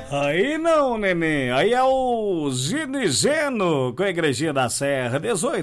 Aí não, neném. Aí é o Ginigeno com a Igrejinha da Serra.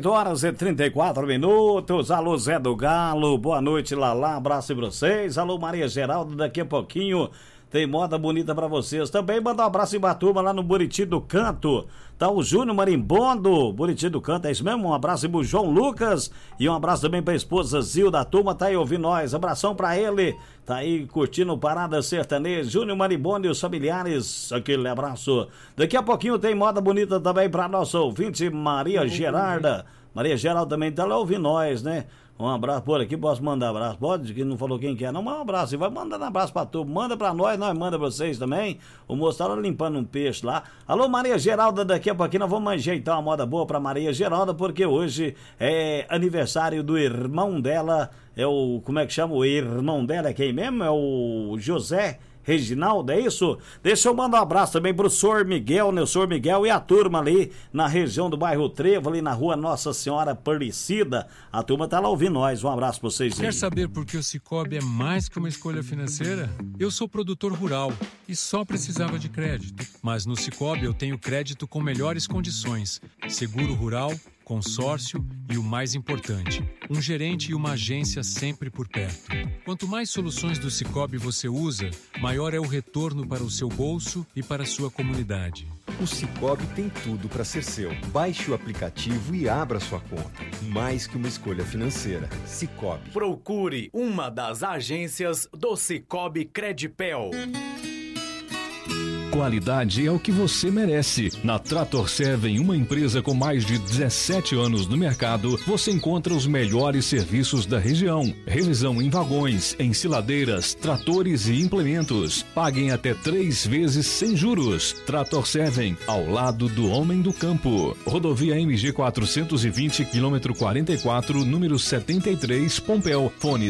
18h34. Alô, Zé do Galo. Boa noite, Lalá. Abraço pra vocês. Alô, Maria Geraldo. Daqui a pouquinho tem moda bonita pra vocês. Também manda um abraço em Batuba, lá no Buriti do Canto. Tá o Júnior Marimbondo, Buriti do Canto, é isso mesmo? Um abraço pro João Lucas e um abraço também pra esposa Zilda. A turma tá aí ouvindo nós. Abração pra ele. Tá aí curtindo Parada Sertaneja. Júnior Marimbondo e os familiares. Aquele abraço. Daqui a pouquinho tem moda bonita também pra nossa ouvinte Maria Gerarda. Maria Geraldo também tá lá ouvindo nós, né? Um abraço por aqui, posso mandar abraço? Pode, que não falou quem quer, não, mas um abraço. E vai mandando abraço pra tu. Manda pra nós manda pra vocês também. O moço tá lá limpando um peixe lá. Alô, Maria Geralda, daqui a pouquinho nós vamos ajeitar uma moda boa pra Maria Geralda, porque hoje é aniversário do irmão dela. É o, como é que chama? O irmão dela é quem mesmo? É o José Reginaldo, é isso? Deixa eu mandar um abraço também pro Sr. Miguel, né? O Sr. Miguel e a turma ali na região do bairro Trevo, ali na rua Nossa Senhora Aparecida. A turma tá lá ouvindo nós. Um abraço pra vocês aí. Quer saber por que o Sicoob é mais que uma escolha financeira? Eu sou produtor rural e só precisava de crédito. Mas no Sicoob eu tenho crédito com melhores condições, seguro rural, consórcio e o mais importante, um gerente e uma agência sempre por perto. Quanto mais soluções do Sicoob você usa, maior é o retorno para o seu bolso e para a sua comunidade. O Sicoob tem tudo para ser seu. Baixe o aplicativo e abra sua conta. Mais que uma escolha financeira. Sicoob. Procure uma das agências do Sicoob Credipel. Qualidade é o que você merece. Na Trator Seven, uma empresa com mais de 17 anos no mercado, você encontra os melhores serviços da região. Revisão em vagões, ensiladeiras, tratores e implementos. Paguem até 3 vezes sem juros. Trator Seven, ao lado do homem do campo. Rodovia MG 420, quilômetro 44, número 73, Pompéu. Fone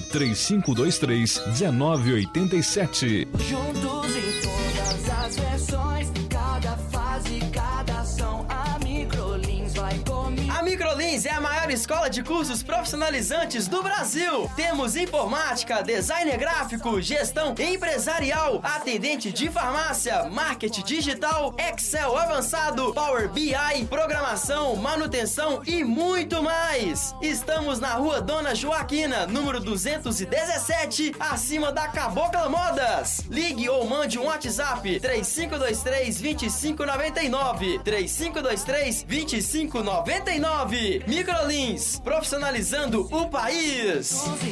3523-1987. Juntos em todas as versões, cada fase, cada ação, a Microlins vai comigo. A Microlins é a maior escola de cursos profissionalizantes do Brasil. Temos informática, design gráfico, gestão empresarial, atendente de farmácia, marketing digital, Excel avançado, Power BI, programação, manutenção e muito mais. Estamos na rua Dona Joaquina, número 217, acima da Cabocla Modas. Ligue ou mande um WhatsApp 3523-2599, 3523-2599. Microlins, profissionalizando o país.